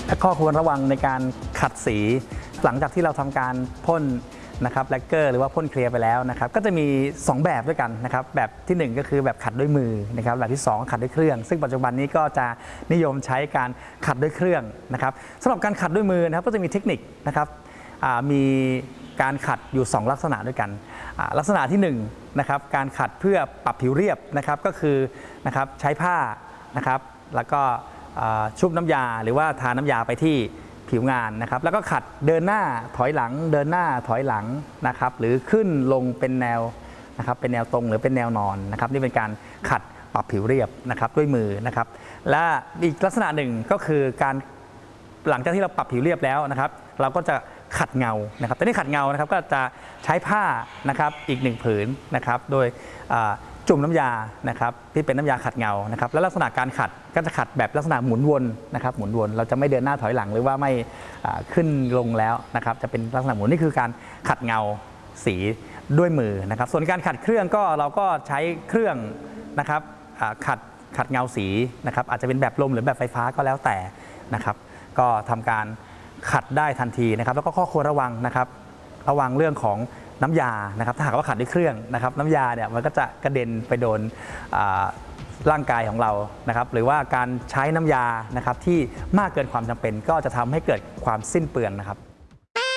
ข้อควรระวังในการขัดสีหลังจากที่เราทำการพ่นนะครับแลกเกอร์หรือว่าพ่นเคลียร์ไปแล้วนะครับก็จะมี2แบบด้วยกันนะครับแบบที่1ก็คือแบบขัดด้วยมือนะครับแบบที่2ขัดด้วยเครื่องซึ่งปัจจุบันนี้ก็จะนิยมใช้การขัดด้วยเครื่องนะครับสำหรับการขัดด้วยมือนะครับก็จะมีเทคนิคนะครับมีการขัดอยู่2ลักษณะด้วยกันลักษณะที่1นะครับการขัดเพื่อปรับผิวเรียบนะครับก็คือนะครับใช้ผ้านะครับแล้วก็ชุบน้ำยาหรือว่าทาน้ำยาไปที่ผิวงานนะครับแล้วก็ขัดเดินหน้าถอยหลังเดินหน้าถอยหลังนะครับหรือขึ้นลงเป็นแนวนะครับเป็นแนวตรงหรือเป็นแนวนอนนะครับนี่เป็นการขัดปรับผิวเรียบนะครับด้วยมือนะครับและอีกลักษณะหนึ่งก็คือการหลังจากที่เราปรับผิวเรียบแล้วนะครับเราก็จะขัดเงานะครับแต่นี่ขัดเงานะครับก็จะใช้ผ้านะครับอีก1ผืนนะครับโดยจุ่มน้ำยานะครับที่เป็นน้ำยาขัดเงานะครับและลักษณะการขัดก็จะขัดแบบลักษณะหมุนวนนะครับหมุนวนเราจะไม่เดินหน้าถอยหลังหรือว่าไม่ขึ้นลงแล้วนะครับจะเป็นลักษณะหมุนนี่คือการขัดเงาสีด้วยมือนะครับส่วนการขัดเครื่องก็เราก็ใช้เครื่องนะครับขัดเงาสีนะครับอาจจะเป็นแบบลมหรือแบบไฟฟ้าก็แล้วแต่นะครับก็ทำการขัดได้ทันทีนะครับแล้วก็ข้อควรระวังนะครับระวังเรื่องของน้ำยานะครับถ้าหากว่าขัดด้วยเครื่องนะครับน้ำยาเนี่ยมันก็จะกระเด็นไปโดนร่างกายของเรานะครับหรือว่าการใช้น้ำยานะครับที่มากเกินความจำเป็นก็จะทำให้เกิดความสิ้นเปลืองนะครับ